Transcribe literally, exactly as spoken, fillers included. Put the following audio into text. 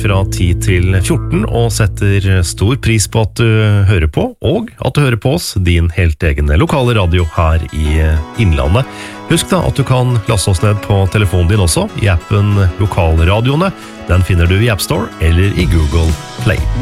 fra ti til fjorten og setter stor pris på at du hører på, og at du hører på oss, din helt egen lokale radio her i Innlandet. Husk da at du kan laste oss ned på telefonen din også, i appen Lokalradioene. Den finner du i App Store eller i Google Play.